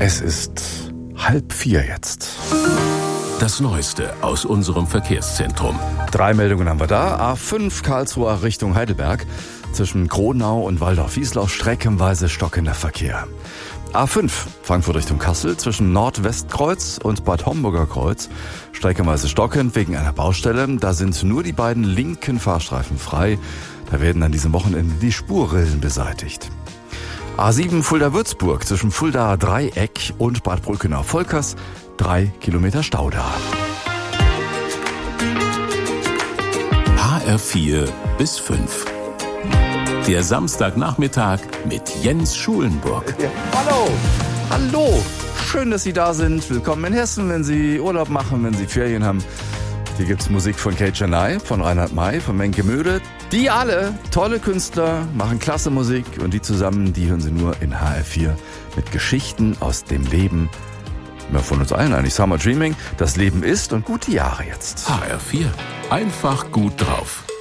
Es ist 3:30 jetzt. Das Neueste aus unserem Verkehrszentrum. 3 Meldungen haben wir da. A5 Karlsruhe Richtung Heidelberg. Zwischen Kronau und Waldorf-Wieslau streckenweise stockender Verkehr. A5 Frankfurt Richtung Kassel zwischen Nordwestkreuz und Bad Homburger Kreuz streckenweise stockend wegen einer Baustelle. Da sind nur die beiden linken Fahrstreifen frei. Da werden an diesem Wochenende die Spurrillen beseitigt. A7 Fulda-Würzburg zwischen Fuldaer Dreieck und Bad Brückenau-Volkers 3 Kilometer Stau da. HR4 bis 5. Der Samstagnachmittag mit Jens Schulenburg. Hallo, schön, dass Sie da sind. Willkommen in Hessen, wenn Sie Urlaub machen, wenn Sie Ferien haben. Hier gibt's Musik von Kate Janai, von Reinhard May, von Menke Möde. Die alle, tolle Künstler, machen klasse Musik und die zusammen, die hören Sie nur in HR4 mit Geschichten aus dem Leben. Ja, von uns allen eigentlich. Summer Dreaming, das Leben ist und gute Jahre jetzt. HR4. Einfach gut drauf.